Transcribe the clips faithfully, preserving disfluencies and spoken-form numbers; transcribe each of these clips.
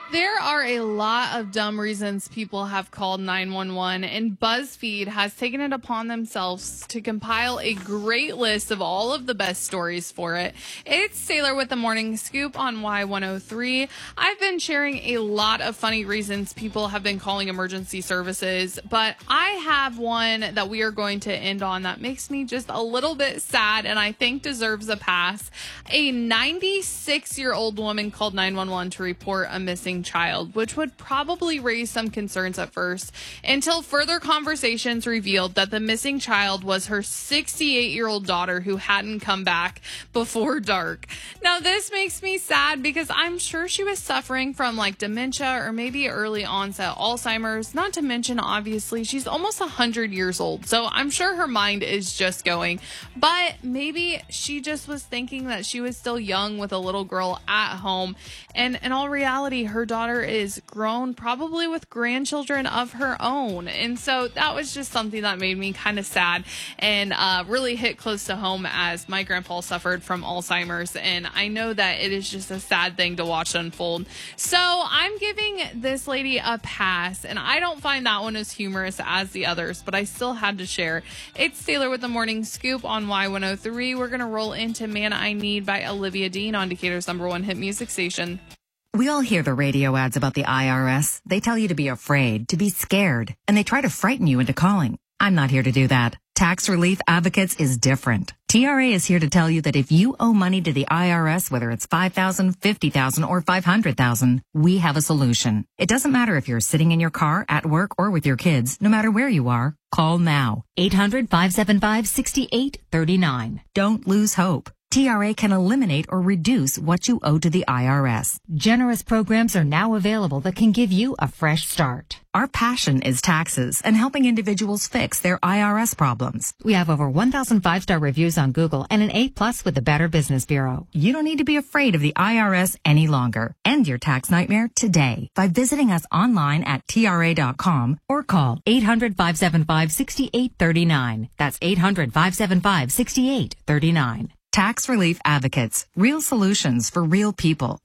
There are a lot of dumb reasons people have called nine one one, and BuzzFeed has taken it upon themselves to compile a great list of all of the best stories for it. It's Taylor with the Morning Scoop on Y one oh three. I've been sharing a lot of funny reasons people have been calling emergency services, but I have one that we are going to end on that makes me just a little bit sad and I think deserves a pass. A ninety-six-year-old woman called nine one one to report a missing child, which would probably raise some concerns at first, until further conversations revealed that the missing child was her sixty-eight-year-old daughter who hadn't come back before dark. Now, this makes me sad because I'm sure she was suffering from like dementia or maybe early onset Alzheimer's, not to mention, obviously, she's almost one hundred years old, so I'm sure her mind is just going. But maybe she just was thinking that she was still young with a little girl at home, and in all reality, her daughter is grown, probably with grandchildren of her own. And so that was just something that made me kind of sad and uh, really hit close to home, as my grandpa suffered from Alzheimer's. And I know that it is just a sad thing to watch unfold. So I'm giving this lady a pass, and I don't find that one as humorous as the others, but I still had to share. It's Taylor with the Morning Scoop on Y one oh three. We're going to roll into Man I Need by Olivia Dean on Decatur's number one hit music station. We all hear the radio ads about the I R S. They tell you to be afraid, to be scared, and they try to frighten you into calling. I'm not here to do that. Tax Relief Advocates is different. T R A is here to tell you that if you owe money to the I R S, whether it's five thousand dollars, fifty thousand dollars, or five hundred thousand dollars, we have a solution. It doesn't matter if you're sitting in your car, at work, or with your kids. No matter where you are, call now. eight hundred, five seven five, six eight three nine. Don't lose hope. T R A can eliminate or reduce what you owe to the I R S. Generous programs are now available that can give you a fresh start. Our passion is taxes and helping individuals fix their I R S problems. We have over one thousand five-star reviews on Google and an A plus with the Better Business Bureau. You don't need to be afraid of the I R S any longer. End your tax nightmare today by visiting us online at T R A dot com or call eight hundred, five seven five, six eight three nine. That's eight hundred, five seven five, six eight three nine. Tax Relief Advocates. Real solutions for real people.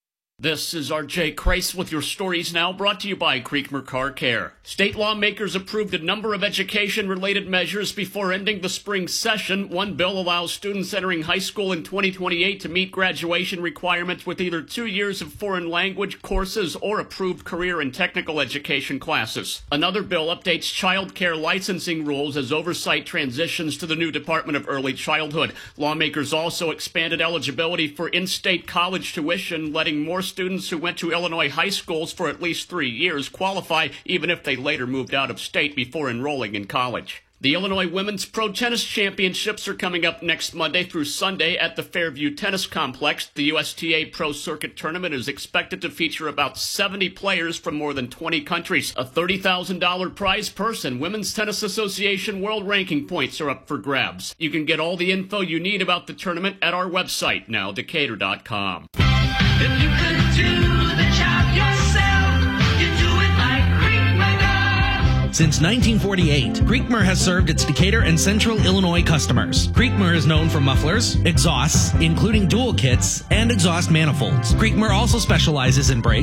This is R J Kreis with your stories now, brought to you by Creekmur Car Care. State lawmakers approved a number of education-related measures before ending the spring session. One bill allows students entering high school in twenty twenty-eight to meet graduation requirements with either two years of foreign language courses or approved career and technical education classes. Another bill updates child care licensing rules as oversight transitions to the new Department of Early Childhood. Lawmakers also expanded eligibility for in-state college tuition, letting more students who went to Illinois high schools for at least three years qualify, even if they later moved out of state before enrolling in college. The Illinois Women's Pro Tennis Championships are coming up next Monday through Sunday at the Fairview Tennis Complex. The U S T A Pro Circuit Tournament is expected to feature about seventy players from more than twenty countries. A thirty thousand dollars prize purse and Women's Tennis Association World Ranking points are up for grabs. You can get all the info you need about the tournament at our website, now Decatur dot com. If you could do the job yourself, you do it like Creekmur does. Since nineteen forty-eight, Creekmur has served its Decatur and Central Illinois customers. Creekmur is known for mufflers, exhausts, including dual kits, and exhaust manifolds. Creekmur also specializes in brakes,